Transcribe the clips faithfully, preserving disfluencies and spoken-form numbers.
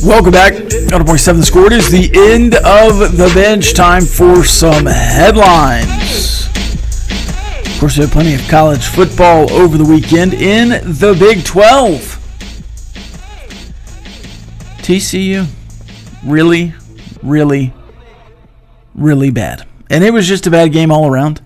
Welcome back. one hundred point seven The Score. It is the end of the bench. Time for some headlines. Of course, we have plenty of college football over the weekend in the Big twelve. T C U, really, really, really bad. And it was just a bad game all around.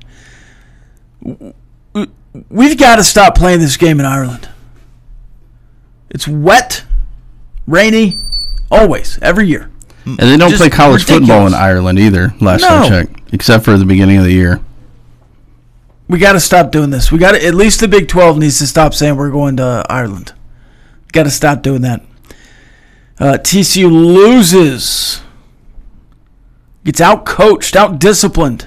We've got to stop playing this game in Ireland. It's wet, rainy, always, every year. And they don't Just play college ridiculous. football in Ireland either, last no. I checked, except for the beginning of the year. We got to stop doing this. We got to, at least the Big twelve needs to stop saying we're going to Ireland. Got to stop doing that. Uh, T C U loses. Gets out-coached, out-disciplined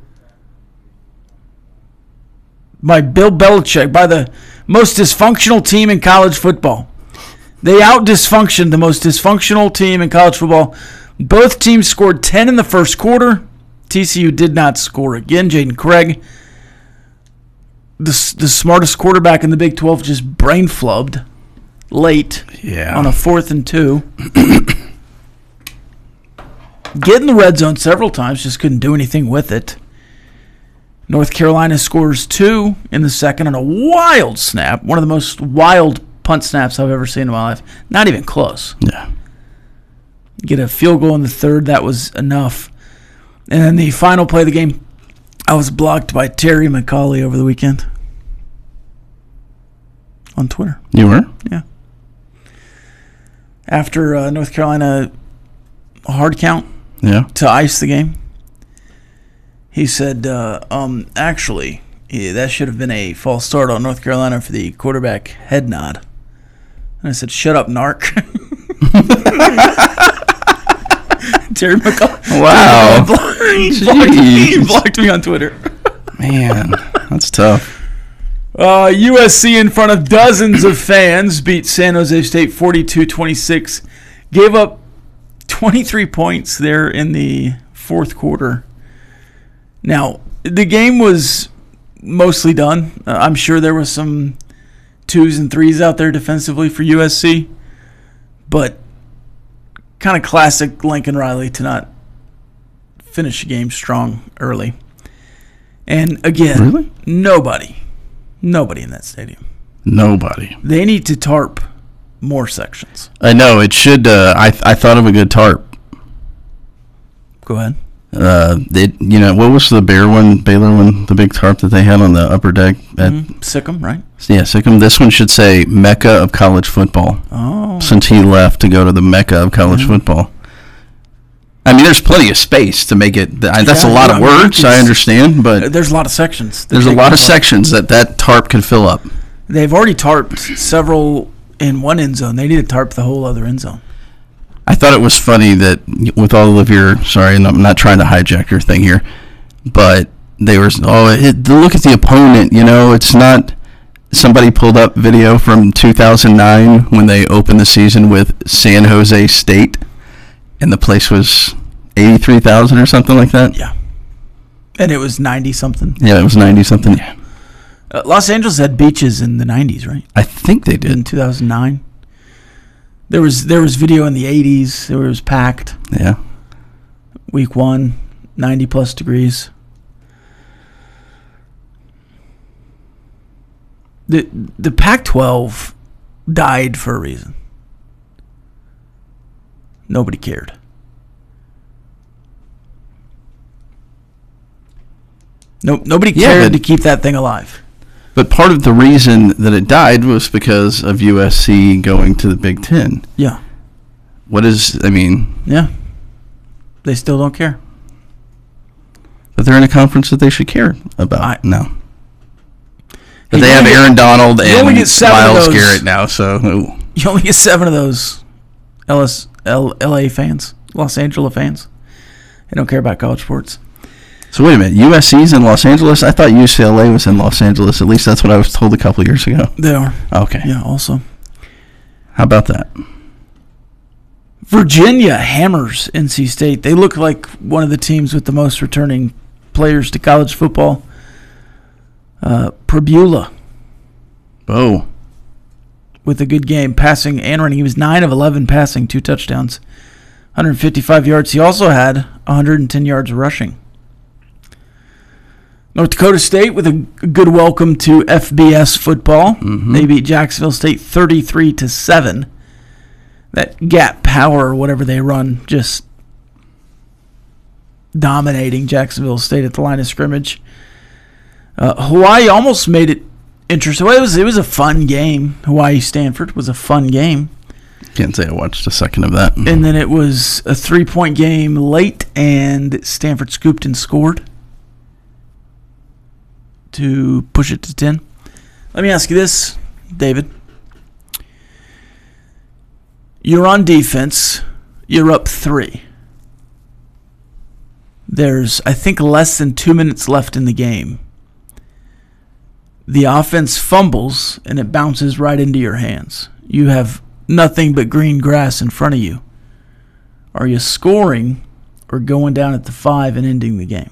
by Bill Belichick, by the most dysfunctional team in college football. They out-dysfunctioned the most dysfunctional team in college football. Both teams scored ten in the first quarter. T C U did not score again. Jaden Craig, the, the smartest quarterback in the Big twelve, just brain flubbed late yeah. on a fourth and two. Get in the red zone several times, just couldn't do anything with it. North Carolina scores two in the second on a wild snap, one of the most wild punt snaps I've ever seen in my life. Not even close. Yeah. Get a field goal in the third, that was enough. And then the final play of the game, I was blocked by Terry McCauley over the weekend on Twitter. You were? Yeah. After uh, North Carolina hard count yeah. to ice the game, he said, uh, um, actually, yeah, that should have been a false start on North Carolina for the quarterback head nod. And I said, shut up, narc. Terry McCauley. Wow. He blocked, he blocked me on Twitter. Man, that's tough. Uh, U S C, in front of dozens of fans, beat San Jose State forty-two twenty-six. Gave up twenty-three points there in the fourth quarter. Now, the game was mostly done. Uh, I'm sure there was some twos and threes out there defensively for U S C, but kind of classic Lincoln Riley to not finish the game strong early. And again, really? nobody, nobody in that stadium. Nobody. They need to tarp more sections. I know it should. Uh, I I thought of a good tarp. Go ahead. Uh, they, you know, what was the Bear one, Baylor one, the big tarp that they had on the upper deck? At, mm-hmm. Sikkim, right? Yeah, Sikkim. This one should say Mecca of college football. Oh. Since he left to go to the Mecca of college mm-hmm. football. I mean, there's plenty of space to make it. That's yeah, a lot yeah, of words, I, mean, I understand, but there's a lot of sections. There's a lot of sections that that tarp can fill up. They've already tarped several in one end zone. They need to tarp the whole other end zone. I thought it was funny that with all of your, sorry, I'm not trying to hijack your thing here, but they were, oh, it, look at the opponent, you know, it's not, somebody pulled up video from two thousand nine when they opened the season with San Jose State, and the place was eighty-three thousand or something like that. Yeah. And it was ninety-something. Yeah, it was ninety-something. Yeah. Uh, Los Angeles had beaches in the nineties, right? I think they did. In two thousand nine. There was there was video in the eighties. It was packed. Yeah. Week one, ninety plus degrees. The the Pac twelve died for a reason. Nobody cared. No, nobody cared yeah, but, to keep that thing alive. But part of the reason that it died was because of U S C going to the Big Ten. Yeah. What is, I mean... Yeah. They still don't care. But they're in a conference that they should care about I, now. But they have get, Aaron Donald and Myles Garrett now, so... Ooh. You only get seven of those L S, L, L A fans, Los Angeles fans. They don't care about college sports. So wait a minute, U S C's in Los Angeles? I thought U C L A was in Los Angeles. At least that's what I was told a couple years ago. They are. Okay. Yeah, also. How about that? Virginia hammers N C State. They look like one of the teams with the most returning players to college football. Uh, Prabula. Oh. with a good game, passing and running. He was nine of eleven passing, two touchdowns, one hundred fifty-five yards. He also had one hundred ten yards rushing. North Dakota State with a good welcome to F B S football. Mm-hmm. They beat Jacksonville State thirty-three to seven. That gap power, or whatever they run, just dominating Jacksonville State at the line of scrimmage. Uh, Hawaii almost made it interesting. Well, it was it was a fun game. Hawaii Stanford was a fun game. Can't say I watched a second of that. And then it was a three-point game late, and Stanford scooped and scored to push it to ten. Let me ask you this, David. You're on defense. You're up three. There's, I think, less than two minutes left in the game. The offense fumbles, and it bounces right into your hands. You have nothing but green grass in front of you. Are you scoring or going down at the five and ending the game?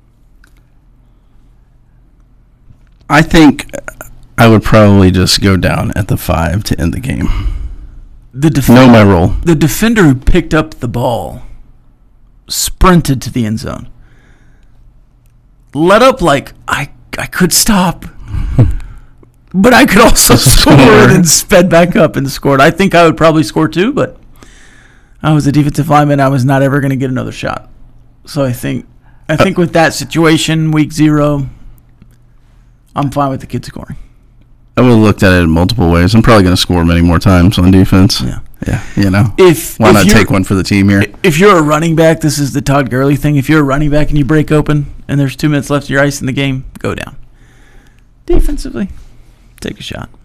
I think I would probably just go down at the five to end the game. The def- know my role. The defender who picked up the ball sprinted to the end zone. Let up like, I, I could stop. But I could also score, and then sped back up and scored. I think I would probably score too, but I was a defensive lineman. I was not ever going to get another shot. So I think I think with that situation, week zero, I'm fine with the kid scoring. I would have looked at it in multiple ways. I'm probably going to score many more times on defense. Yeah. Yeah, you know. If Why if not take one for the team here? If you're a running back, this is the Todd Gurley thing. If you're a running back and you break open and there's two minutes left of your ice in the game, go down. Defensively, take a shot.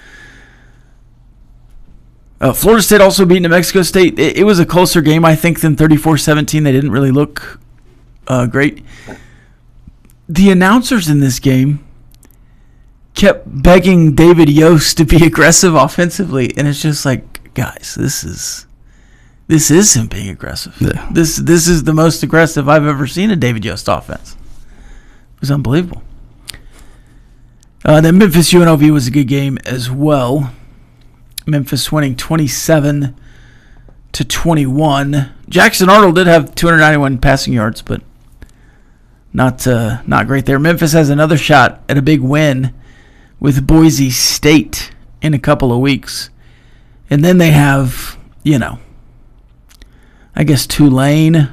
Uh, Florida State also beat New Mexico State. It, it was a closer game, I think, than thirty-four seventeen. They didn't really look uh, great. The announcers in this game kept begging David Yost to be aggressive offensively, and it's just like, guys, this is this is him being aggressive. Yeah. This this is the most aggressive I've ever seen a David Yost offense. It was unbelievable. Uh, then Memphis U N L V was a good game as well. Memphis winning twenty-seven to twenty-one. Jackson Arnold did have two hundred ninety-one passing yards, but not uh, not great there. Memphis has another shot at a big win with Boise State in a couple of weeks. And then they have, you know, I guess Tulane,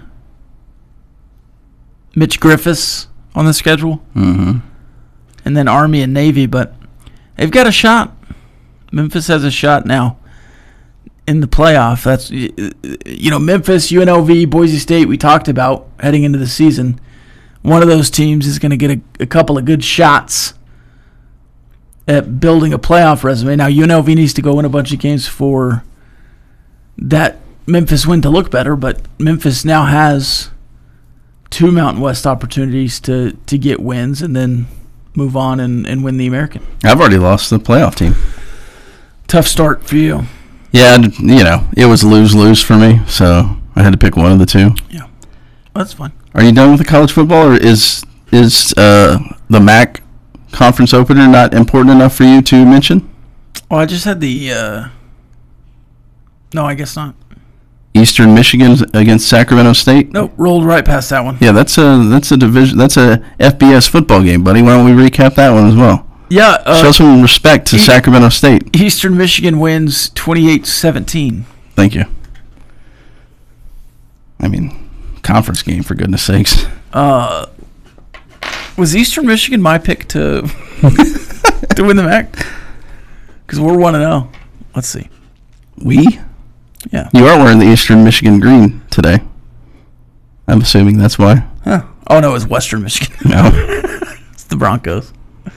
Mitch Griffiths on the schedule. Mm-hmm. And then Army and Navy, but they've got a shot. Memphis has a shot now in the playoff. That's, you know, Memphis, U N L V, Boise State, we talked about heading into the season. One of those teams is going to get a, a couple of good shots at building a playoff resume. Now, U N L V needs to go win a bunch of games for that Memphis win to look better, but Memphis now has two Mountain West opportunities to, to get wins and then move on and, and win the American. I've already lost the playoff team. Tough start for you. Yeah, you know, it was lose-lose for me, so I had to pick one of the two. Yeah, well, that's fine. Are you done with the college football, or is is uh, the M A C conference opener not important enough for you to mention? Oh, I just had the uh, – no, I guess not. Eastern Michigan against Sacramento State? Nope, rolled right past that one. Yeah, that's a that's a division that's a F B S football game, buddy. Why don't we recap that one as well? Yeah, uh, show some respect to e- Sacramento State. Eastern Michigan wins twenty-eight seventeen. Thank you. I mean, conference game, for goodness sakes. Uh, was Eastern Michigan my pick to to win the M A C? Because we're one and zero. Let's see. We? Yeah. You are wearing the Eastern Michigan green today. I'm assuming that's why. Huh. Oh, no, it was Western Michigan. No. It's the Broncos.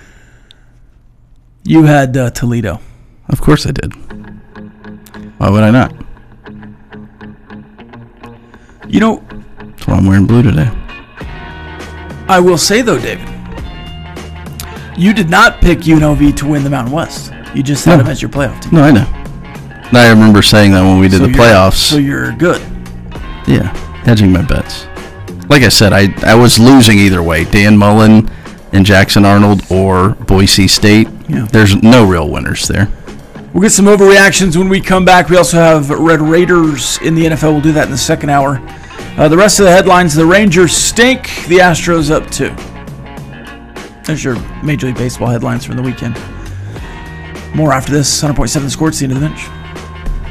You had uh, Toledo. Of course I did. Why would I not? You know, that's why I'm wearing blue today. I will say, though, David, you did not pick U N L V to win the Mountain West. You just had no. them as your playoff team. No, I know. I remember saying that when we did so the playoffs. So you're good. Yeah, hedging my bets. Like I said, I, I was losing either way. Dan Mullen and Jackson Arnold or Boise State. Yeah. There's no real winners there. We'll get some overreactions when we come back. We also have Red Raiders in the N F L. We'll do that in the second hour. Uh, the rest of the headlines, the Rangers stink, the Astros up two. There's your Major League Baseball headlines from the weekend. More after this. one hundred point seven The Score, it's the end of the bench.